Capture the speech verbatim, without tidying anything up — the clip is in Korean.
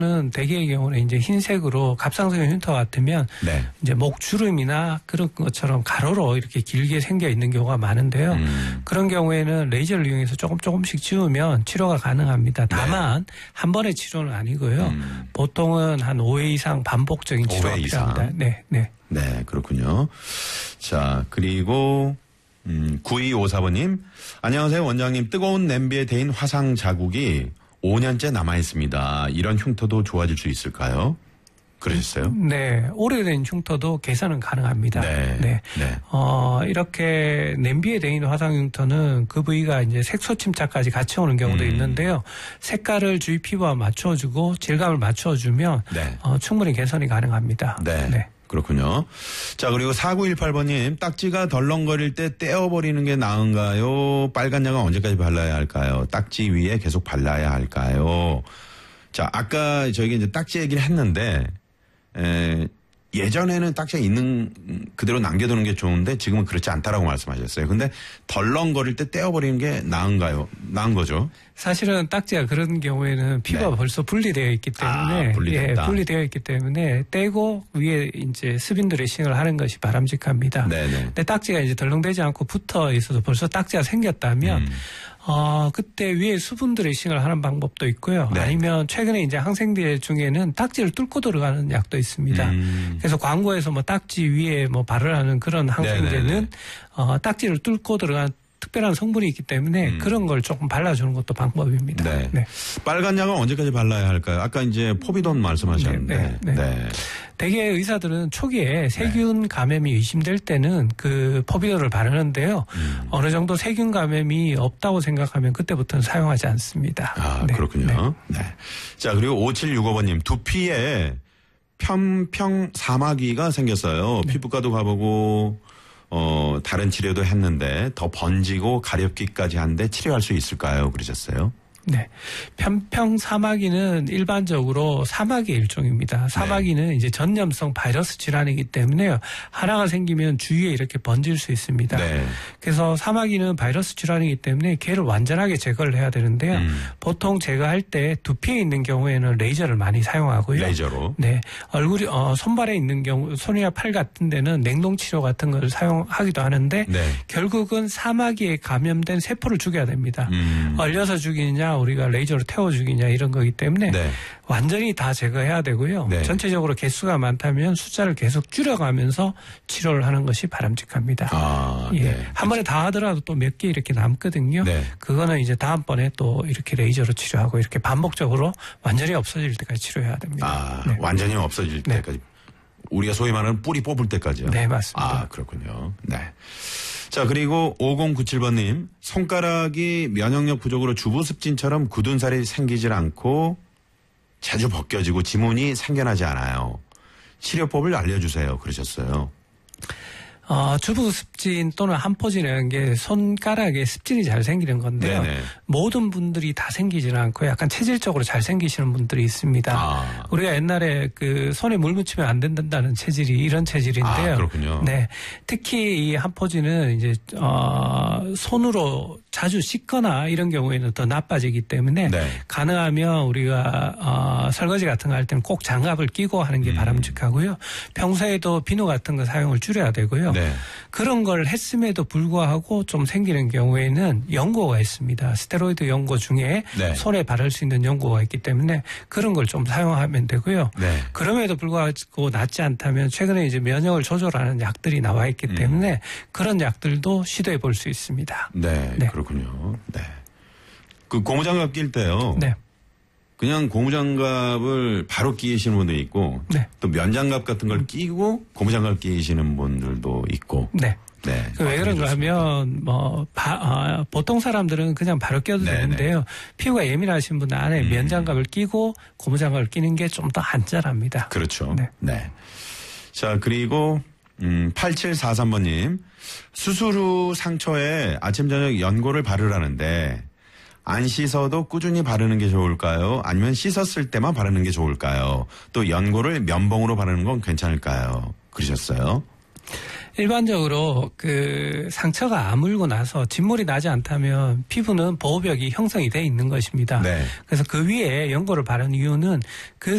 는 대개의 경우는 이제 흰색으로 갑상선 흉터 같으면 네. 이제 목 주름이나 그런 것처럼 가로로 이렇게 길게 생겨 있는 경우가 많은데요. 음. 그런 경우에는 레이저를 이용해서 조금 조금씩 지우면 치료가 가능합니다. 다만 네. 한 번의 치료는 아니고요. 음. 보통은 한 오 회 이상 반복적인 치료가 필요합니다. 네, 네. 네, 그렇군요. 자, 그리고 음, 구이오사 번님. 안녕하세요, 원장님. 뜨거운 냄비에 데인 화상 자국이 오 년째 남아있습니다. 이런 흉터도 좋아질 수 있을까요? 그러셨어요? 네. 오래된 흉터도 개선은 가능합니다. 네. 네. 네. 어, 이렇게 냄비에 데인 화상 흉터는 그 부위가 이제 색소 침착까지 같이 오는 경우도 음. 있는데요. 색깔을 주위 피부와 맞춰주고 질감을 맞춰주면 네. 어, 충분히 개선이 가능합니다. 네. 네. 그렇군요. 자, 그리고 사구일팔 번님. 딱지가 덜렁거릴 때 떼어버리는 게 나은가요? 빨간 약은 언제까지 발라야 할까요? 딱지 위에 계속 발라야 할까요? 자, 아까 저희가 이제 딱지 얘기를 했는데, 에, 예전에는 딱지가 있는 그대로 남겨두는 게 좋은데 지금은 그렇지 않다라고 말씀하셨어요. 근데 덜렁거릴 때 떼어버리는 게 나은가요? 나은 거죠? 사실은 딱지가 그런 경우에는 피부가 네. 벌써 분리되어 있기 때문에 아, 분리됐다. 예, 분리되어 있기 때문에 떼고 위에 이제 스빈 드레싱을 하는 것이 바람직합니다. 네네. 근데 딱지가 이제 덜렁대지 않고 붙어 있어서 벌써 딱지가 생겼다면 음. 어, 그때 위에 수분 드레싱을 하는 방법도 있고요. 네. 아니면 최근에 이제 항생제 중에는 딱지를 뚫고 들어가는 약도 있습니다. 음. 그래서 광고에서 뭐 딱지 위에 뭐 바르라는 그런 항생제는 어, 딱지를 뚫고 들어가는 특별한 성분이 있기 때문에 음. 그런 걸 조금 발라주는 것도 방법입니다. 네. 네. 빨간 약은 언제까지 발라야 할까요? 아까 이제 포비돈 말씀하셨는데. 네. 네. 네. 네. 대개 의사들은 초기에 세균 감염이 의심될 때는 그 포비돈을 바르는데요. 음. 어느 정도 세균 감염이 없다고 생각하면 그때부터는 사용하지 않습니다. 아, 네. 그렇군요. 네. 네. 자, 그리고 오칠육오 번님. 두피에 편평 사마귀가 생겼어요. 네. 피부과도 가보고 어, 다른 치료도 했는데 더 번지고 가렵기까지 한데 치료할 수 있을까요? 그러셨어요? 네. 편평 사마귀는 일반적으로 사마귀의 일종입니다. 사마귀는 네. 이제 전염성 바이러스 질환이기 때문에요. 하나가 생기면 주위에 이렇게 번질 수 있습니다. 네. 그래서 사마귀는 바이러스 질환이기 때문에 걔를 완전하게 제거를 해야 되는데요. 음. 보통 제거할 때 두피에 있는 경우에는 레이저를 많이 사용하고요. 레이저로? 네. 얼굴이, 어, 손발에 있는 경우, 손이나 팔 같은 데는 냉동 치료 같은 걸 사용하기도 하는데 네. 결국은 사마귀에 감염된 세포를 죽여야 됩니다. 음. 얼려서 죽이느냐 우리가 레이저로 태워 죽이냐 이런 거기 때문에 네. 완전히 다 제거해야 되고요. 네. 전체적으로 개수가 많다면 숫자를 계속 줄여가면서 치료를 하는 것이 바람직합니다. 아, 예. 네. 한 번에 다 하더라도 또 몇 개 이렇게 남거든요. 네. 그거는 이제 다음번에 또 이렇게 레이저로 치료하고 이렇게 반복적으로 완전히 없어질 때까지 치료해야 됩니다. 아, 네. 완전히 없어질 네. 때까지. 우리가 소위 말하는 뿌리 뽑을 때까지요. 네, 맞습니다. 아, 그렇군요. 네. 자, 그리고 오공구칠 번님. 손가락이 면역력 부족으로 주부습진처럼 굳은 살이 생기질 않고 자주 벗겨지고 지문이 생겨나지 않아요. 치료법을 알려주세요. 그러셨어요. 어, 주부 습진 또는 한포진이라는 게 손가락에 습진이 잘 생기는 건데요. 네네. 모든 분들이 다 생기지는 않고 약간 체질적으로 잘 생기시는 분들이 있습니다. 아. 우리가 옛날에 그 손에 물 묻히면 안 된다는 체질이 이런 체질인데요. 아, 그렇군요. 네. 특히 이 한포진은 이제, 어, 손으로 자주 씻거나 이런 경우에는 더 나빠지기 때문에 네. 가능하면 우리가, 어, 설거지 같은 거 할 때는 꼭 장갑을 끼고 하는 게 음. 바람직하고요. 평소에도 비누 같은 거 사용을 줄여야 되고요. 네. 그런 걸 했음에도 불구하고 좀 생기는 경우에는 연고가 있습니다. 스테로이드 연고 중에 네. 손에 바를 수 있는 연고가 있기 때문에 그런 걸 좀 사용하면 되고요. 네. 그럼에도 불구하고 낫지 않다면 최근에 이제 면역을 조절하는 약들이 나와 있기 음. 때문에 그런 약들도 시도해 볼 수 있습니다. 네, 네. 그렇군요. 네. 그 고무장갑 낄 때요. 네. 그냥 고무장갑을 바로 끼시는 분도 있고 네. 또 면장갑 같은 걸 끼고 고무장갑 끼시는 분들도 있고. 네. 네. 그 왜 그런가 하면 뭐 바, 아, 보통 사람들은 그냥 바로 껴도 네네. 되는데요. 피부가 예민하신 분은 안에 음. 면장갑을 끼고 고무장갑을 끼는 게 좀 더 안전합니다. 그렇죠. 네. 네. 자, 그리고 음, 팔칠사삼 번님. 수술 후 상처에 아침 저녁 연고를 바르라는데 안 씻어도 꾸준히 바르는 게 좋을까요? 아니면 씻었을 때만 바르는 게 좋을까요? 또 연고를 면봉으로 바르는 건 괜찮을까요? 그러셨어요? 일반적으로 그 상처가 아물고 나서 진물이 나지 않다면 피부는 보호벽이 형성이 돼 있는 것입니다. 네. 그래서 그 위에 연고를 바르는 이유는 그